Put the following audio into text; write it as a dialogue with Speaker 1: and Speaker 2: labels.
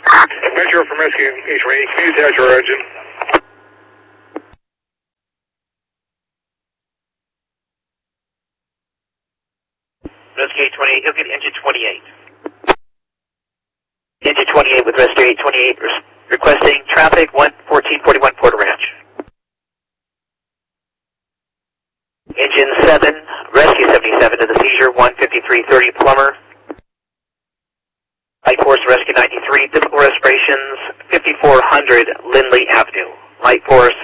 Speaker 1: Metro from Rescue 828, can you attach your engine?
Speaker 2: Rescue 828, you'll get engine 28. Engine 28 with Rescue 828 requesting traffic 1441 Porter Ranch. Engine 7, Rescue 77 to the seizure, 15330 Plummer. Light Force Rescue 93, difficult respirations, 5400 Lindley Avenue. Light Force